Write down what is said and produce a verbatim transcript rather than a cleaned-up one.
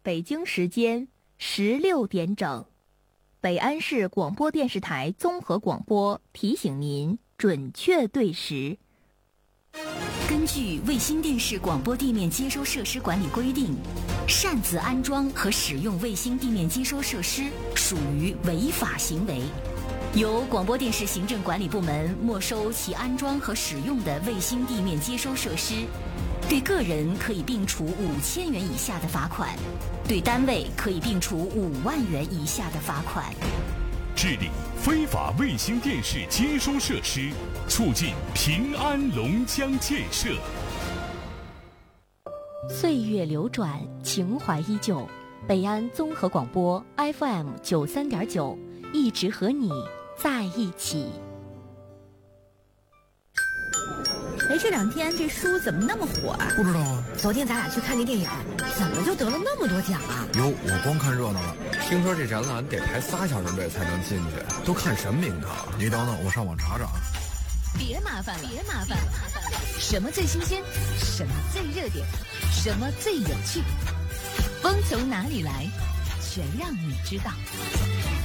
北京时间十六点整，北安市广播电视台综合广播提醒您准确对时。 根据卫星电视广播地面接收设施管理规定，擅自安装和使用卫星地面接收设施属于违法行为，由广播电视行政管理部门没收其安装和使用的卫星地面接收设施，对个人可以并处五千元以下的罚款，对单位可以并处五万元以下的罚款。 治理非法卫星电视接收设施，促进平安龙江建设。 岁月流转，情怀依旧。北安综合广播 F M 九三点九，一直和你在一起。 哎，这两天这书怎么那么火啊？ 不知道啊。 昨天咱俩去看那电影，怎么就得了那么多奖啊？ 哟，我光看热闹了。听说这展览得排仨小时队才能进去，都看什么名堂？你等等，我上网查查。 别麻烦了，别麻烦了，什么最新鲜？什么最热点？什么最有趣？风从哪里来？全让你知道。